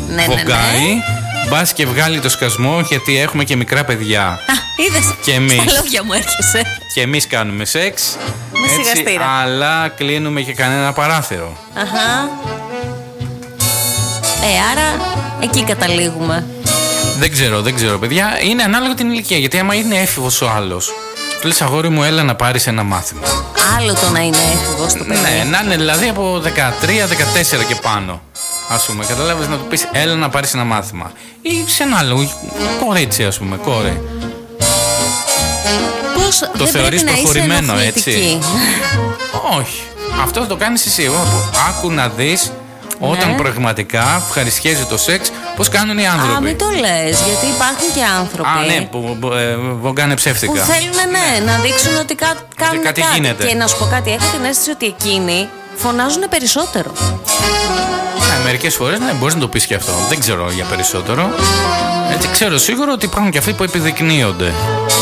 βογκάει. Μπας και βγάλει το σκασμό, γιατί έχουμε και μικρά παιδιά. Α, είδες. Και εμείς. Στα λόγια μου έρχεσαι. Και εμείς κάνουμε σεξ. Με σιγαστήρα. Αλλά κλείνουμε και κανένα παράθυρο. Αχα. Άρα εκεί καταλήγουμε. Δεν ξέρω, παιδιά. Είναι ανάλογα την ηλικία. Γιατί άμα είναι έφηβος ο άλλος, του λες, αγόρι μου, έλα να πάρεις ένα μάθημα. Άλλο το να είναι έφηβος το παιδί. Ναι, να είναι δηλαδή από 13-14 και πάνω. Ας πούμε, καταλάβεις, να του πεις, έλα να πάρεις ένα μάθημα. Ή σε ένα άλλο κορίτσι, ας πούμε, κόρη. Πώς Το δεν θεωρείς πρέπει να προχωρημένο, είσαι έτσι? Όχι. Αυτό θα το κάνεις εσύ. Άκου να δεις. Όταν πραγματικά ευχαριστιέζει το σεξ, πώς κάνουν οι άνθρωποι. Α, μην το λες, γιατί υπάρχουν και άνθρωποι. Α, ναι, που βογκάνε ψεύτικα. Που θέλουν, να δείξουν ότι κάνουν κάτι γίνεται. Και να σου πω κάτι, έχω την αίσθηση ότι εκείνοι φωνάζουν περισσότερο. Ναι, μερικές φορές, ναι, μπορείς να το πεις και αυτό. Δεν ξέρω για περισσότερο. Έτσι, ξέρω σίγουρα ότι υπάρχουν και αυτοί που επιδεικνύονται.